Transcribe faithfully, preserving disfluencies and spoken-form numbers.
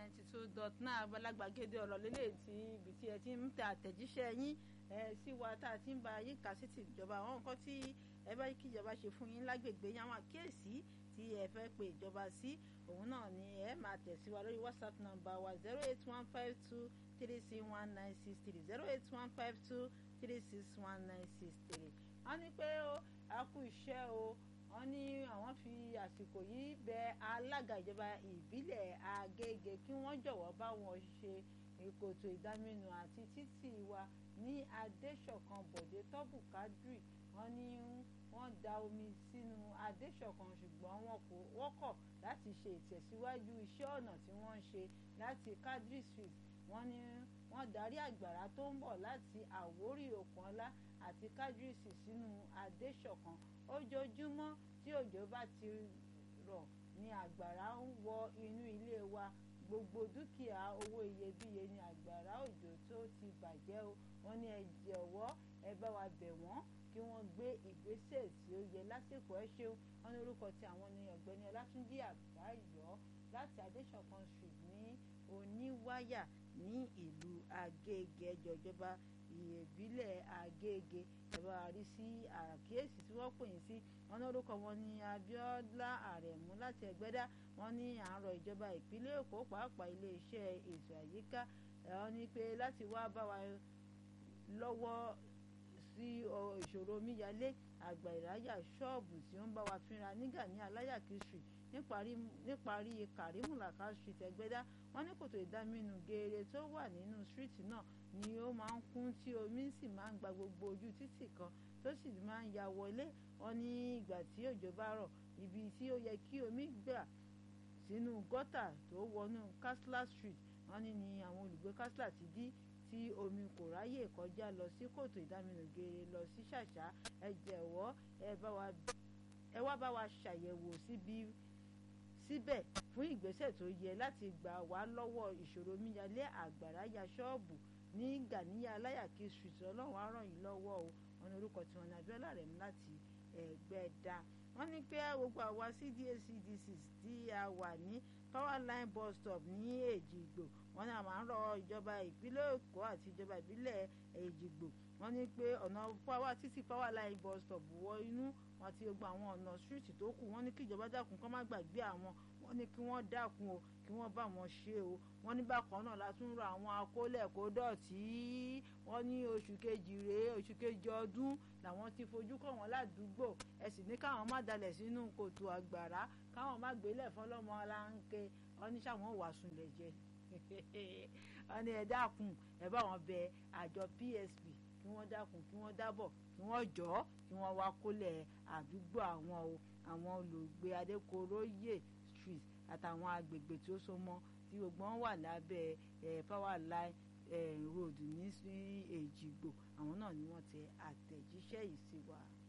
ninety two dot nine Agbalagbàgede ọ̀rọ̀ lélẹ̀ tí ibi tí ẹ ti ń tẹ àtẹ̀jíṣẹ́ yín sí wa tá a ti ń ba yín kà sí ti ìjọba àwọn nǹkan tí ẹ bá kí ìjọba ṣe fún yín lágbègbè yín àwọn àkíyèsí tí ẹ fẹ́ pe ìjọba sí òun náà ni ẹ máa tẹ̀ sí wa lórí WhatsApp number wa zero eight one five two three six one nine six three zero eight one five two three six one nine six three. wọ́n ní pé a kú iṣẹ́ o wọ́n ní àwọn fi àsìkò yìí bẹ alága ìjọba ìbílẹ̀ Agége kí wọ́n jọ̀wọ́ bá wọn ṣe ìkòtò ìdáminù àti títì wa ní Adéṣọ̀kan Bọ̀dé Tọ́bù Kádírì wọ́n ní wọ́n da omi sínú Adéṣọ̀kan ṣùgbọ́n wọn kò wọ́kọ̀ láti ṣe ìtẹ̀síwájú iṣẹ́ ọ̀nà tí wọ́n ń ṣe láti Kádírì Street wọ́n ní wọ́n darí àgbàrá tó ń bọ̀ láti Àwórì Òkànlá àti Kádírì Street sínú Adéṣọ̀kan ojoojúmọ́ tí òjò bá ti rọ̀ ni àgbàrá ń wọ inú ilé wa gbogbo dúkìá owó iyebíye ni àgbàrá òjò tó ti bàjẹ́ o wọ́n ní ẹ jọ̀wọ́ ẹ bá wa bẹ̀ wọ́n kí wọ́n gbé ìgbésẹ̀ tí ó yẹ lásìkò ẹ ṣeun wọ́n ní orúkọ tí àwọn ní ọ̀gbẹ́ni Ọlátúnjí Àbáyọ̀ láti Adéṣọ̀kan Street ní Oníwáyà ní ìlú Agége ẹjọ́ ìjọba ìbílẹ̀ Agége ẹ̀rọ àrí sí àkíyèsí tí wọ́n pè yín sí wọ́n ní orúkọ wọn ní Abíọ́lá Àrẹ̀mú láti Ẹgbẹ́dá wọ́n ní àárọ̀ ìjọba ìpínlẹ̀ Èkó pàápàá iléeṣẹ́ ètò àyíká wọ́n ní pé láti wá bá wa lọ́wọ́ sí ìṣòro omíyalé àgbà ìráyà ṣọ́ọ̀bù tí ó ń bá wa fínra nígà ní Aláyàkí Street níparí Kàrímùlàká Street Ẹgbẹ́dá wọ́n ní kòtò ìdáminù geere tó wà nínú street náà ni ó máa ń kún tí omi sì máa ń gba gbogbo ojú títì kan tó sì máa ń ya wọlé wọ́n ní ìgbà tí òjò bá rọ̀ ibi tí ó yẹ kí omi gbà sínú gọ́tà tó wọnú Kansler Street wọ́n ní ni àwọn olùgbé Kansler ti dí tí omi kò ráyè kọjá lọ sí kòtò ìdáminù geere lọ sí ṣàṣà ẹ jẹ̀wọ́ ẹ wá bá wa ṣàyẹ̀wò síbi síbẹ̀ fún ìgbésẹ̀ tó yẹ láti gbà wá lọ́wọ́ ìṣòro omíyalé àgbàrá ya ṣọ́ọ̀bù ní Gàníyà Aláyàkí Street ọlọ́run á ràn yín lọ́wọ́ o wọn ní orúkọ tí wọn ní Abíọ́lá rẹ̀ mú láti Ẹgbẹ́dá wọ́n ní pé gbogbo àwa C D A C D C tí a wà ní power line bus stop ní Èjìgbò wọ́n ní a máa ń rọ ìjọba ìpínlẹ̀ Èkó àti ìjọba ìbílẹ̀ Èjìgbò wọ́n ní pé ọ̀nà power títí power line bus stop wọ inú wọn ti gbogbo àwọn ọ̀nà street tó kù wọ́n ní kí ìjọba dákun kó má gbàgbé àwọn wọ́n ní kí wọ́n dákun o kí wọ́n bá wọn ṣe o wọ́n ní bákan náà la tún rọ àwọn akólẹ̀ kó dọ̀tí wọ́n ní oṣù kejì rèé oṣù kejì ọdún làwọn ti fojú kàn wọ́n ládùúgbò ẹ sì ní káwọn má dalẹ̀ sínú kòtò àgbàrá káwọn má gbélẹ̀ fọlọ́mọ aláǹkẹ wọ́n ní sáwọn wà sunlẹ̀ jẹ wọ́n ní ẹ dákun ẹ bá wọn bẹ àjọ P S P kí wọ́n dákun kí wọ́n dábọ̀ kí wọ́n jọ̀ọ́ kí wọ́n wá kólẹ̀ àdúgbò àwọn o àwọn olùgbé Adékoróyè Street àtàwọn agbègbè tí ó so mọ́ tí gbogbo wọn wà lábẹ́ power line road ní Èjìgbò àwọn náà ni wọ́n tẹ àtẹ̀jíṣẹ́ yìí sí wa.